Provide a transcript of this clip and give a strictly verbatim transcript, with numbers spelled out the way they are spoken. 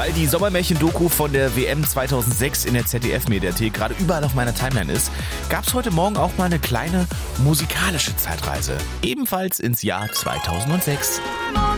weil die Sommermärchen-Doku von der W M zweitausendsechs in der Z D F-Mediathek gerade überall auf meiner Timeline ist, gab es heute Morgen auch mal eine kleine musikalische Zeitreise. Ebenfalls ins Jahr zweitausendsechs.